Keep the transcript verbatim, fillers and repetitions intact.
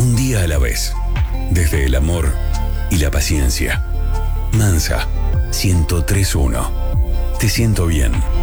Un día a la vez, desde el amor y la paciencia. Mansa, ciento tres punto uno. Te siento bien.